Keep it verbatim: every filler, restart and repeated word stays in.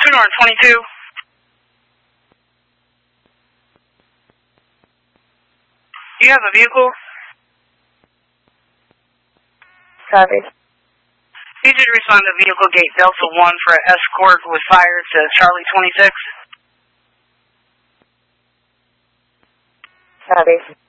seven or twenty-two. Do you have a vehicle? Copy. You did respond to vehicle gate Delta one for an escort with fire to Charlie twenty-six. Copy.